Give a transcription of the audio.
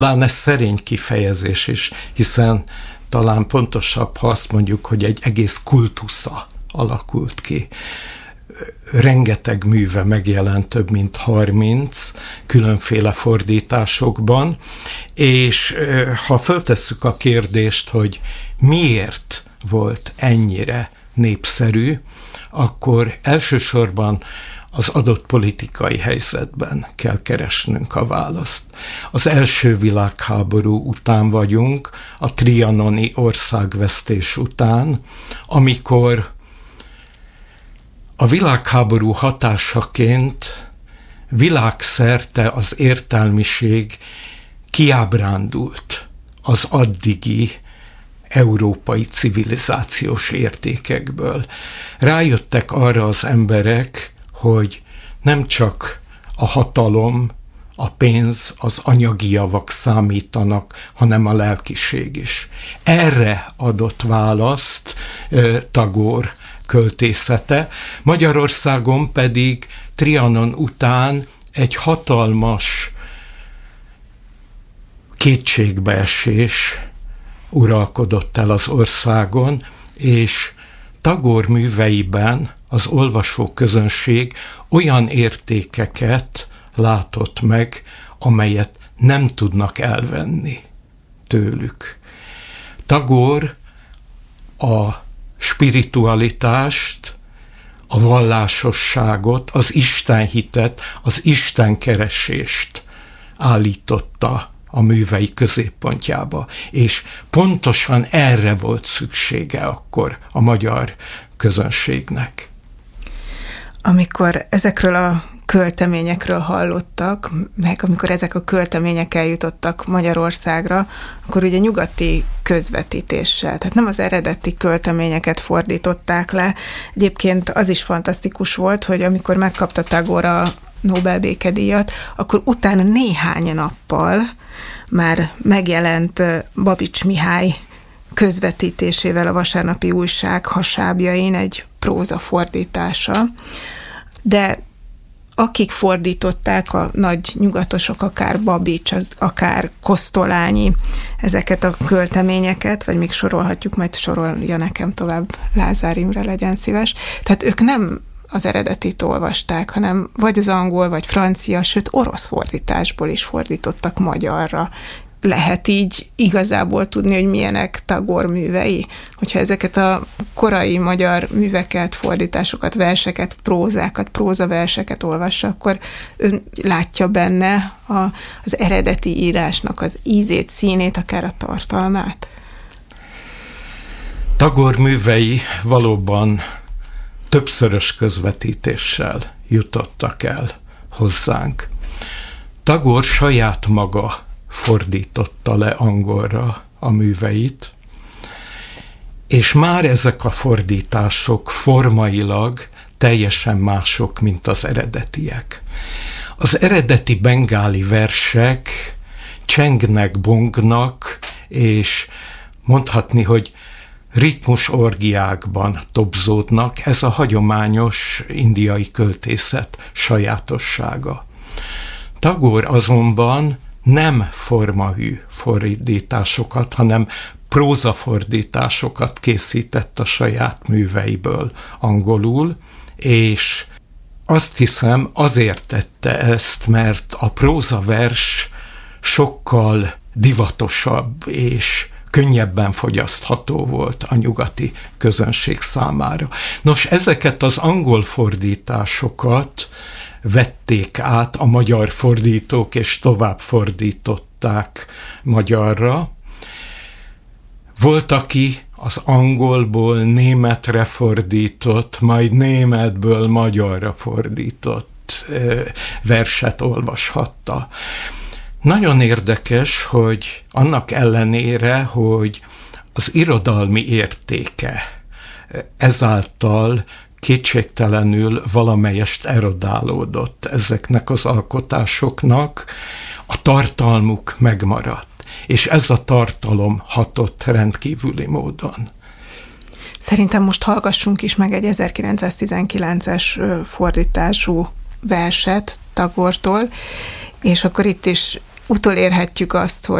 Talán ez szerény kifejezés is, hiszen talán pontosabb, ha azt mondjuk, hogy egy egész kultusza alakult ki. Rengeteg műve megjelent, több mint 30 különféle fordításokban, és ha föltesszük a kérdést, hogy miért volt ennyire népszerű, akkor elsősorban az adott politikai helyzetben kell keresnünk a választ. Az első világháború után vagyunk, a trianoni országvesztés után, amikor a világháború hatásaként világszerte az értelmiség kiábrándult az addigi európai civilizációs értékekből. Rájöttek arra az emberek, hogy nem csak a hatalom, a pénz, az anyagi javak számítanak, hanem a lelkiség is. Erre adott választ Tagore költészete. Magyarországon pedig Trianon után egy hatalmas kétségbeesés uralkodott el az országon, és Tagore műveiben az olvasóközönség olyan értékeket látott meg, amelyet nem tudnak elvenni tőlük. Tagore a spiritualitást, a vallásosságot, az istenhitet, az istenkeresést állította a művei középpontjába, és pontosan erre volt szüksége akkor a magyar közönségnek. Amikor ezekről a költeményekről hallottak, meg amikor ezek a költemények eljutottak Magyarországra, akkor ugye nyugati közvetítéssel, tehát nem az eredeti költeményeket fordították le. Egyébként az is fantasztikus volt, hogy amikor megkapta Tagore a Nobel békedíjat, akkor utána néhány nappal már megjelent Babits Mihály közvetítésével a Vasárnapi Újság hasábjain egy próza fordítása, de akik fordították, a nagy nyugatosok, akár Babits, akár Kosztolányi, ezeket a költeményeket, vagy még sorolhatjuk, majd sorolja nekem tovább Lázár Imre, legyen szíves. Tehát ők nem az eredetit olvasták, hanem vagy az angol, vagy francia, sőt orosz fordításból is fordítottak magyarra. Lehet így igazából tudni, hogy milyenek Tagore művei. Hogyha ezeket a korai magyar műveket, fordításokat, verseket, prózákat, prózaverseket olvassa, akkor ön látja benne az eredeti írásnak az ízét, színét, akár a tartalmát. Tagore művei valóban többszörös közvetítéssel jutottak el hozzánk. Tagore saját maga fordította le angolra a műveit, és már ezek a fordítások formailag teljesen mások, mint az eredetiek. Az eredeti bengáli versek csengnek, bongnak, és mondhatni, hogy ritmus orgiákban tobzódnak, ez a hagyományos indiai költészet sajátossága. Tagore azonban nem formahű fordításokat, hanem prózafordításokat készített a saját műveiből angolul, és azt hiszem azért tette ezt, mert a prózavers sokkal divatosabb és könnyebben fogyasztható volt a nyugati közönség számára. Nos, ezeket az angol fordításokat vették át a magyar fordítók, és tovább fordították magyarra. Volt, aki az angolból németre fordított, majd németből magyarra fordított verset olvashatta. Nagyon érdekes, hogy annak ellenére, hogy az irodalmi értéke ezáltal kétségtelenül valamelyest erodálódott ezeknek az alkotásoknak, a tartalmuk megmaradt, és ez a tartalom hatott rendkívüli módon. Szerintem most hallgassunk is meg egy 1919-es fordítású verset Tagortól, és akkor itt is utolérhetjük azt,